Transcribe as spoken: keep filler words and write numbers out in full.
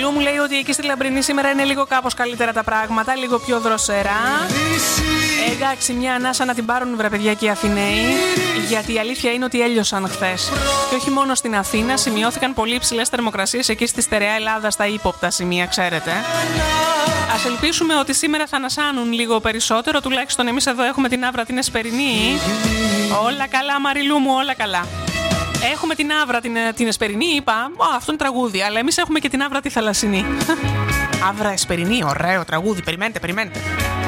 Μαριλού μου λέει ότι εκεί στη Λαμπρινή σήμερα είναι λίγο κάπως καλύτερα τα πράγματα, λίγο πιο δροσερά. Εντάξει, μια ανάσα να την πάρουν βρε παιδιά και οι Αθηναίοι, γιατί η αλήθεια είναι ότι έλειωσαν χθες. Και όχι μόνο στην Αθήνα, σημειώθηκαν πολύ υψηλές θερμοκρασίες εκεί στη στερεά Ελλάδα, στα ύποπτα σημεία, ξέρετε. Ας ελπίσουμε ότι σήμερα θα ανασάνουν λίγο περισσότερο, τουλάχιστον εμείς εδώ έχουμε την Αύρα την Εσπερινή. Όλα καλά Μαριλού μου, όλα καλά. Έχουμε την Αύρα την, την Εσπερινή, είπα, Ω, αυτό είναι τραγούδι, αλλά εμείς έχουμε και την Αύρα τη Θαλασσινή. Αύρα Εσπερινή, ωραίο τραγούδι, περιμένετε, περιμένετε.